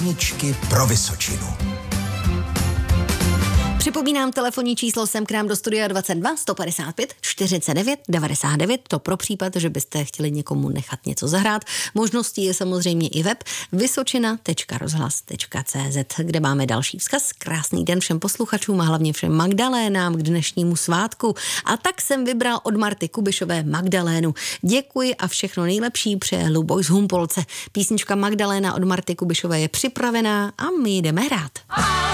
Písničky pro Vysočinu. Připomínám telefonní číslo sem k nám do studia 22 155 49 99, to pro případ, že byste chtěli někomu nechat něco zahrát. Možností je samozřejmě i web vysočina.rozhlas.cz, kde máme další vzkaz. Krásný den všem posluchačům a hlavně všem Magdalénám k dnešnímu svátku. A tak jsem vybral od Marty Kubišové Magdalénu. Děkuji a všechno nejlepší přeje Luboj z Humpolce. Písnička Magdaléna od Marty Kubišové je připravená a my jdeme hrát.